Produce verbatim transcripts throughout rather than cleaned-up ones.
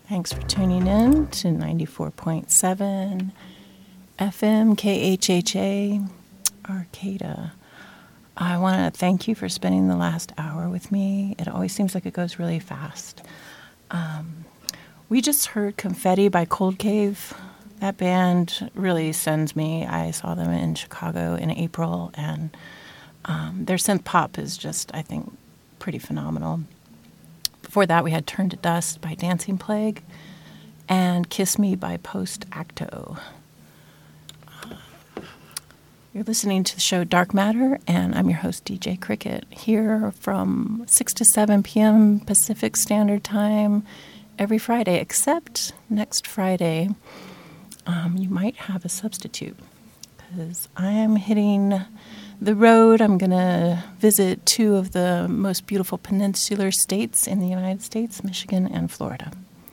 Thanks for tuning in to ninety-four point seven F M K H H A Arcata. I want to thank you for spending the last hour with me. It always seems like it goes really fast. Um, we just heard Confetti by Cold Cave. That band really sends me. I saw them in Chicago in April, and um, their synth pop is just, I think, pretty phenomenal. Before that, we had Turn to Dust by Dancing Plague and Kiss Me by Post Acto. You're listening to the show Dark Matter, and I'm your host, D J Cricket, here from six to seven p.m. Pacific Standard Time every Friday, except next Friday. Um, you might have a substitute, because I am hitting the road. I'm going to visit two of the most beautiful peninsular states in the United States, Michigan and Florida.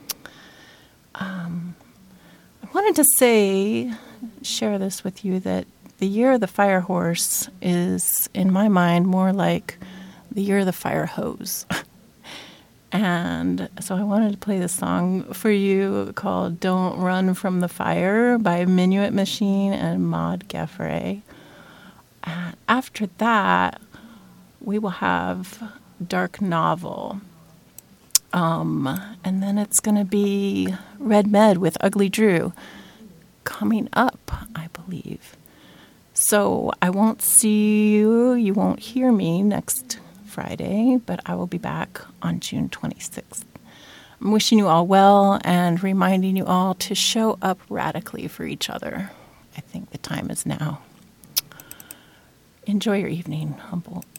Um, I wanted to say, share this with you, that the Year of the Fire Horse is, in my mind, more like the Year of the Fire Hose. And so I wanted to play this song for you called Don't Run from the Fire by Minuet Machine and Maud Gaffrey. And after that, we will have Dark Novel. Um, and then it's going to be Red Med with Ugly Drew coming up, I believe. So I won't see you, you won't hear me next Friday, but I will be back on June twenty-sixth. I'm wishing you all well and reminding you all to show up radically for each other. I think the time is now. Enjoy your evening, Humboldt.